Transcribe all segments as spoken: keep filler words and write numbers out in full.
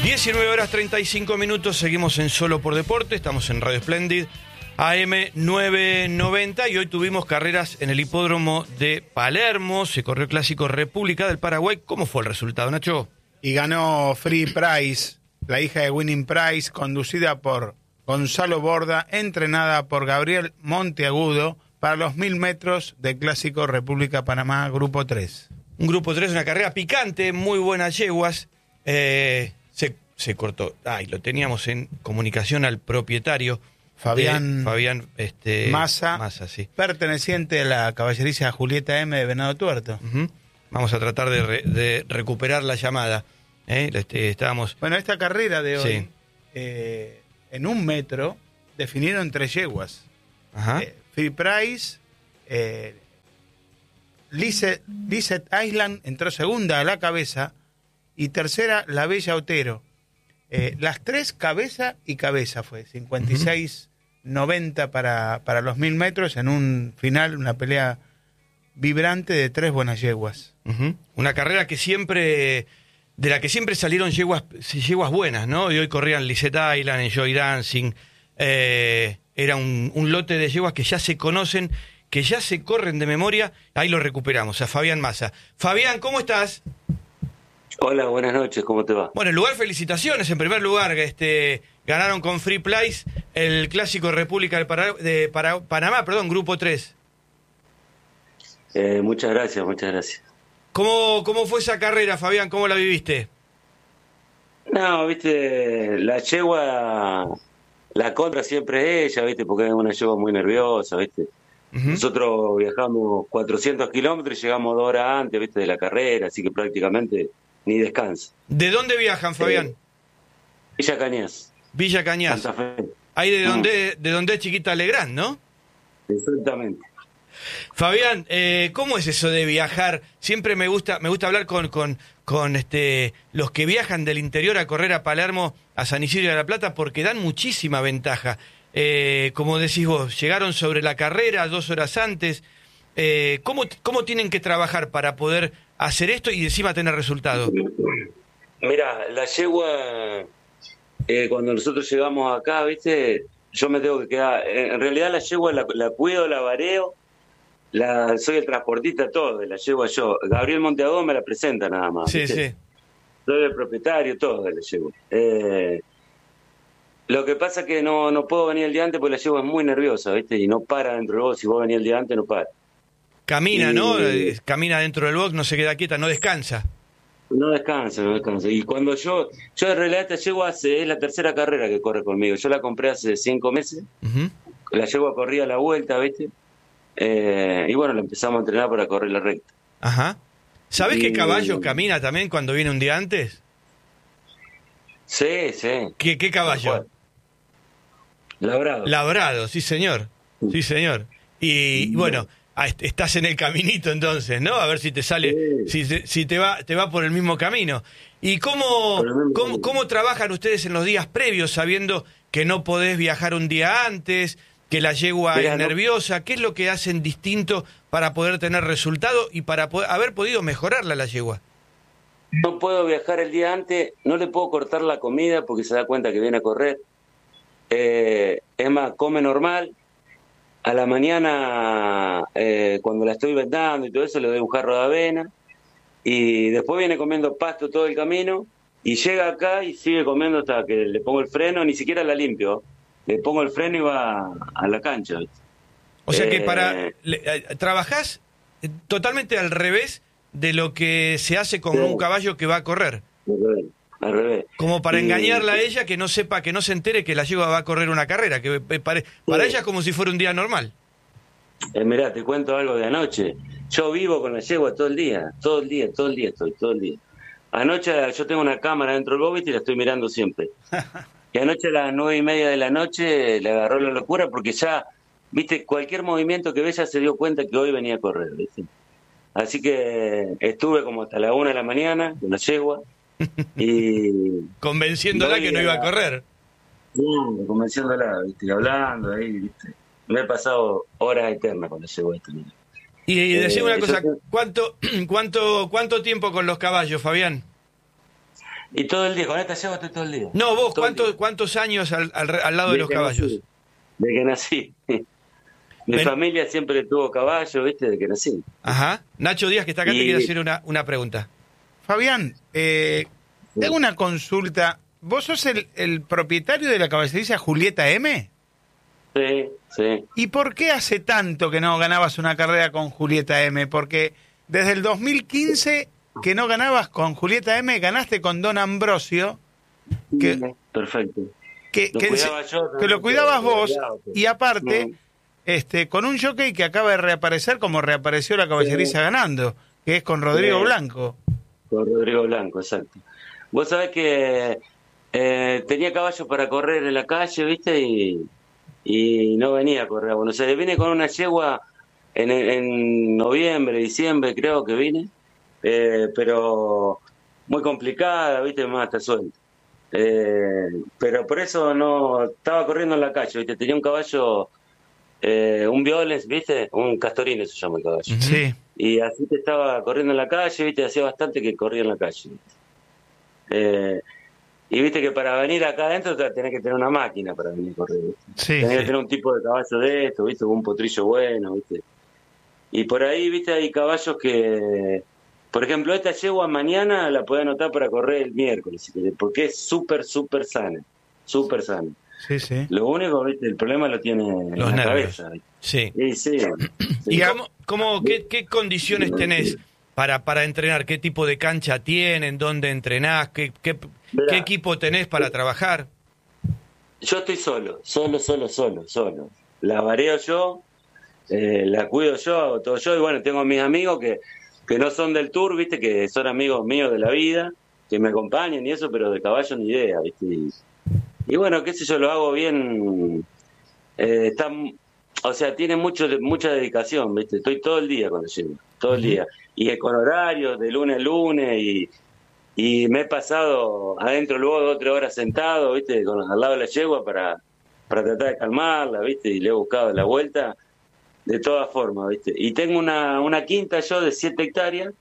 diecinueve horas treinta y cinco minutos, seguimos en Solo por Deporte, estamos en Radio Splendid, A M novecientos noventa, y hoy tuvimos carreras en el hipódromo de Palermo, se corrió el Clásico República del Paraguay. ¿Cómo fue el resultado, Nacho? Y ganó Free Price, la hija de Winning Price, conducida por Gonzalo Borda, entrenada por Gabriel Monteagudo, para los mil metros del Clásico República Panamá, Grupo tres. Un Grupo tres, una carrera picante, muy buenas yeguas. Eh, se, se cortó. Ay, lo teníamos en comunicación al propietario. Fabián, de, Fabián este, Massa, Massa, sí. Perteneciente a la caballeriza Julieta M. de Venado Tuerto. Uh-huh. Vamos a tratar de, re, de recuperar la llamada. ¿eh? Este, estábamos... Bueno, esta carrera de hoy, sí. eh, en un metro, definieron tres yeguas. Ajá. Eh, Free Price, eh, Lizette, Lizette Island entró segunda a la cabeza y tercera la Bella Otero. Eh, las tres cabeza y cabeza fue, cincuenta y seis noventa uh-huh. para, para los mil metros, en un final, una pelea vibrante de tres buenas yeguas. Uh-huh. Una carrera que siempre, de la que siempre salieron yeguas, yeguas buenas, ¿no? Y hoy corrían Lizette Island, Enjoy Dancing, eh, era un, un lote de yeguas que ya se conocen, que ya se corren de memoria. Ahí lo recuperamos, a Fabián Massa. Fabián, ¿cómo estás? Hola, buenas noches, ¿cómo te va? Bueno, en lugar, felicitaciones. En primer lugar, este, ganaron con Free Price el Clásico República de, Para, de Para, Panamá, perdón, Grupo tres. Eh, muchas gracias, muchas gracias. ¿Cómo, ¿Cómo fue esa carrera, Fabián? ¿Cómo la viviste? No, viste, la yegua, la contra siempre es ella, viste, porque es una yegua muy nerviosa, viste. Uh-huh. Nosotros viajamos cuatrocientos kilómetros y llegamos dos horas antes, viste, de la carrera, así que prácticamente ni descansa. ¿De dónde viajan, Fabián? Eh, Villa Cañas. Villa Cañas. Santa Fe. Ahí de uh-huh. donde, de donde es Chiquita Legrand, ¿no? Exactamente. Fabián, eh, ¿cómo es eso de viajar? Siempre me gusta, me gusta hablar con, con, con este, los que viajan del interior a correr a Palermo, a San Isidro de la Plata, porque dan muchísima ventaja. Eh, como decís vos, llegaron sobre la carrera dos horas antes. Eh, ¿cómo, ¿Cómo tienen que trabajar para poder hacer esto y encima tener resultado? Mira, la yegua, eh, cuando nosotros llegamos acá, viste, yo me tengo que quedar. En realidad la yegua la, la cuido, la vareo. La, soy el transportista, todo, de la yegua yo. Gabriel Monteagudo me la presenta nada más. Sí, ¿viste? sí. Soy el propietario, todo de la yegua. Eh, lo que pasa es que no, no puedo venir el día antes porque la yegua es muy nerviosa, ¿viste? Y no para dentro del box. Si vos venís el día antes, no para. Camina, y, ¿no? Camina dentro del box, no se queda quieta, no descansa. No descansa, no descansa. Y cuando yo, yo en realidad esta yegua hace, es la tercera carrera que corre conmigo. Yo la compré hace cinco meses. Uh-huh. La yegua corría a la vuelta, ¿viste? Eh, y bueno, lo empezamos a entrenar para correr la recta. Ajá. ¿Sabés y... qué caballo camina también cuando viene un día antes? Sí, sí. ¿Qué, qué caballo? Labrado. Labrado, sí señor. Sí señor. Y bueno, estás en el caminito entonces, ¿no? A ver si te sale, sí. si, si te va, te va por el mismo camino. ¿Y cómo, cómo, cómo trabajan ustedes en los días previos, sabiendo que no podés viajar un día antes, que la yegua Mira, es nerviosa? No. ¿Qué es lo que hacen distinto para poder tener resultado y para poder, haber podido mejorarla la yegua? No puedo viajar el día antes, no le puedo cortar la comida porque se da cuenta que viene a correr. Eh, es más, come normal. A la mañana, eh, cuando la estoy vendando y todo eso, le doy un jarro de avena. Y después viene comiendo pasto todo el camino. Y llega acá y sigue comiendo hasta que le pongo el freno, ni siquiera la limpio. Le pongo el freno y va a la cancha. O sea eh, que para le, trabajás totalmente al revés de lo que se hace con sí. un caballo que va a correr. Al revés, al revés. Como para y, engañarla a ella, que no sepa, que no se entere que la yegua va a correr una carrera, que para, para sí. ella es como si fuera un día normal. Eh, mirá, te cuento algo de anoche. Yo vivo con la yegua todo el día, todo el día, todo el día estoy, todo el día. Anoche yo tengo una cámara dentro del bobit y la estoy mirando siempre. Y anoche a las nueve y media de la noche le agarró la locura porque ya, viste, cualquier movimiento que ve ya se dio cuenta que hoy venía a correr, ¿viste? Así que estuve como hasta la una de la mañana con la yegua y... Convenciéndola no que no iba a correr. Sí, convenciéndola, viste, y hablando ahí, viste. Me he pasado horas eternas con la yegua esta. Y, y decime eh, una cosa, yo... ¿cuánto, cuánto, ¿cuánto tiempo con los caballos, Fabián? Y todo el día, con esta yegua estoy todo el día. No, vos, Todo el ¿cuántos, día. cuántos años al, al, al lado de, De los que caballos? nací. De que nací. Mi Ven. familia siempre tuvo caballo, ¿viste? De que nací. Ajá. Nacho Díaz, que está acá, Y- te quiere hacer una, una pregunta. Fabián, eh, Sí. tengo una consulta. ¿Vos sos el, el propietario de la caballeriza Julieta M? Sí, sí. ¿Y por qué hace tanto que no ganabas una carrera con Julieta M? Porque desde el dos mil quince que no ganabas con Julieta M, ganaste con Don Ambrosio, que, Perfecto. que, Lo que, cuidaba yo que lo también, cuidabas pero- vos, y aparte, Mm. este, con un jockey que acaba de reaparecer como reapareció la caballeriza ganando, que es con Rodrigo Sí. Blanco. Con Rodrigo Blanco, exacto. Vos sabés que eh, tenía caballos para correr en la calle, ¿viste? Y, y no venía a correr a Buenos Aires. Vine con una yegua en, en noviembre, diciembre, creo que vine, eh, pero muy complicada, ¿viste? Más hasta suelta. Eh, pero por eso no estaba corriendo en la calle, ¿viste? Tenía un caballo, eh, un Violes, ¿viste? Un Castorino se llama el caballo. Ujú. Sí. Y así que estaba corriendo en la calle, ¿viste? Hacía bastante que corría en la calle. ¿Viste? Eh, y viste que para venir acá adentro tenés que tener una máquina para venir a correr, ¿viste? Sí, Tenés que sí. tener un tipo de caballo de esto, ¿viste? Un potrillo bueno, ¿viste? Y por ahí, ¿viste? Hay caballos que... Por ejemplo, esta yegua mañana la podés anotar para correr el miércoles, si querés, porque es súper, súper sana. Súper sana. Sí, sí. Lo único, ¿viste? El problema lo tiene en Los la nervios. cabeza, ¿viste? Sí. Sí, sí. ¿Y Sí. cómo, cómo, qué, qué condiciones tenés para, para entrenar? ¿Qué tipo de cancha tienen? ¿Dónde entrenás? ¿Qué, qué, Mirá. qué equipo tenés para trabajar? Yo estoy solo, solo, solo, solo, solo. La vareo yo, eh, la cuido yo, hago todo yo. Y bueno, tengo mis amigos que, que no son del tour, ¿viste? Que son amigos míos de la vida, que me acompañan y eso, pero de caballo ni idea, ¿viste? Y, y bueno, qué sé yo, lo hago bien. Eh, está, o sea, tiene mucho, mucha dedicación, ¿viste? Estoy todo el día con la yegua, todo el día. Y con horarios de lunes a lunes y... Y me he pasado adentro luego dos o tres horas sentado, ¿viste? Con, al lado de la yegua para, para tratar de calmarla, ¿viste? Y le he buscado la vuelta de todas formas, ¿viste? Y tengo una, una quinta yo de siete hectáreas,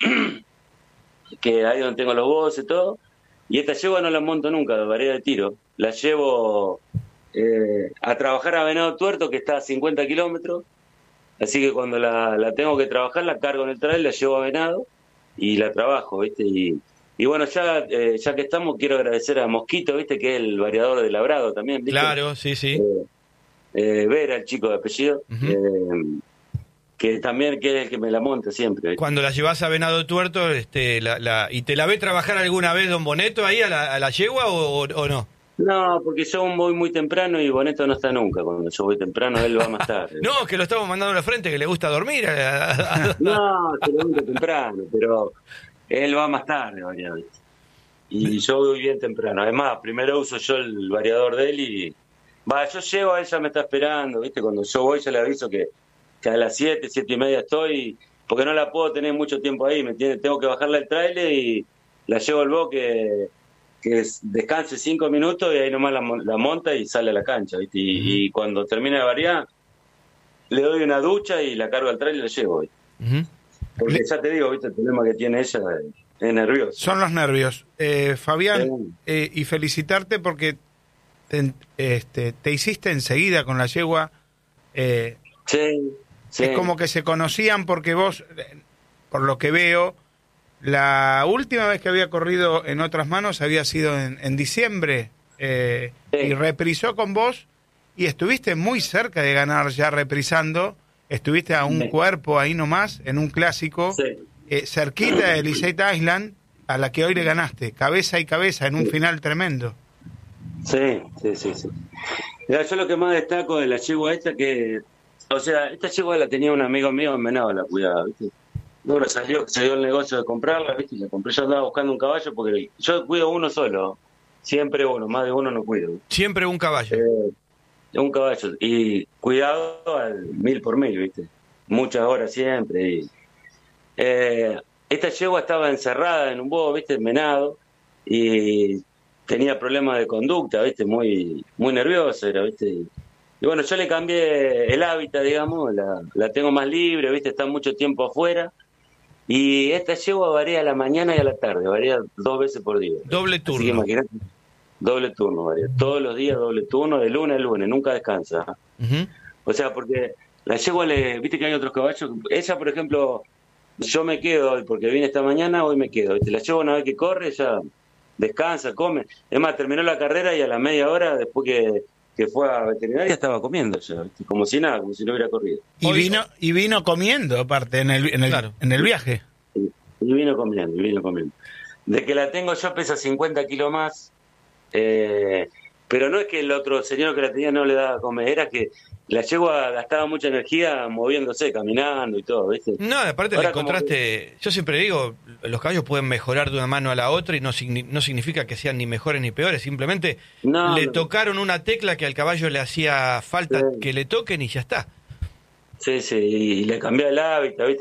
que ahí donde tengo los bozos y todo. Y esta yegua no la monto nunca, de variedad de tiro. La llevo eh, a trabajar a Venado Tuerto, que está a cincuenta kilómetros. Así que cuando la, la tengo que trabajar, la cargo en el trail, la llevo a Venado y la trabajo, ¿viste? Y... Y bueno, ya eh, ya que estamos, quiero agradecer a Mosquito, ¿viste? Que es el variador de Labrado también, ¿viste? Claro, sí, sí. Eh, eh, Vera, el chico de apellido, Ujú. eh, que también que es el que me la monta siempre, ¿viste? Cuando la llevas a Venado Tuerto, este, la, la, ¿y te la ve trabajar alguna vez Don Boneto ahí a la, a la yegua o, o no? No, porque yo voy muy temprano y Boneto no está nunca. Cuando yo voy temprano, él va más tarde. No, que lo estamos mandando a la frente, que le gusta dormir. a- a- a- No, se levanta temprano, pero él va más tarde, variado, ¿viste? Y yo voy bien temprano. Además, primero uso yo el variador de él y... Va, yo llego, ella me está esperando, ¿viste? Cuando yo voy, yo le aviso que, que a las siete, siete y media estoy, porque no la puedo tener mucho tiempo ahí, ¿me entiendes? Tengo que bajarle el trailer y la llevo al boque, que es- descanse cinco minutos y ahí nomás la, mon- la monta y sale a la cancha, ¿viste? Y, y cuando termina de variar, le doy una ducha y la cargo al trailer y la llevo, ¿viste? Ujú. Porque ya te digo, ¿viste? El problema que tiene ella es, es nervioso. Son los nervios. Eh, Fabián, Sí. eh, y felicitarte porque te, este, te hiciste enseguida con la yegua. eh, Sí, sí. Es como que se conocían porque vos, eh, por lo que veo, la última vez que había corrido en otras manos había sido en, en diciembre eh, Sí. y reprisó con vos y estuviste muy cerca de ganar ya reprisando. Estuviste a un Sí. cuerpo ahí nomás, en un clásico. Sí. Eh, cerquita de Elizabeth Island, a la que hoy le ganaste, cabeza y cabeza, en un final tremendo. Sí, sí, sí, sí. Mira, yo lo que más destaco de la yegua esta que... O sea, esta yegua la tenía un amigo mío en Venado, la cuidaba, ¿viste? Luego salió, se dio el negocio de comprarla, ¿viste? Y la compré, yo andaba buscando un caballo porque yo cuido uno solo. Siempre uno, más de uno no cuido. Siempre un caballo. Eh, un caballo. Y cuidado al mil por mil, ¿viste? Muchas horas siempre. Y, eh, esta yegua estaba encerrada en un bobo, ¿viste? En Venado. Y tenía problemas de conducta, ¿viste? Muy, muy nerviosa era, ¿viste? Y, y bueno, yo le cambié el hábitat, digamos, la, la tengo más libre, ¿viste? Está mucho tiempo afuera. Y esta yegua varía a la mañana y a la tarde, varía dos veces por día. Doble turno. Así que imagínate, doble turno varía. Todos los días doble turno, de lunes a lunes, nunca descansa. Uh-huh. O sea, porque la yegua, le, viste que hay otros caballos. Ella, por ejemplo, yo me quedo hoy, porque vine esta mañana, hoy me quedo. ¿Viste? La yegua una vez que corre, ya descansa, come. Es más, terminó la carrera y a la media hora, después que, que fue a veterinaria, estaba comiendo ya, ¿viste? Como si nada, como si no hubiera corrido. Y Hoy- vino y vino comiendo, aparte, en el, en el, Claro. en el viaje. Y vino comiendo, y vino comiendo. De que la tengo yo pesa cincuenta kilos más, eh, pero no es que el otro señor que la tenía no le daba a comer, era que la yegua gastaba mucha energía moviéndose, caminando y todo, ¿viste? No, aparte Ahora le como encontraste, yo siempre digo, los caballos pueden mejorar de una mano a la otra y no, signi- no significa que sean ni mejores ni peores, simplemente No, le no. tocaron una tecla que al caballo le hacía falta Sí. que le toquen y ya está. Sí, sí, y le cambió el hábitat, ¿viste?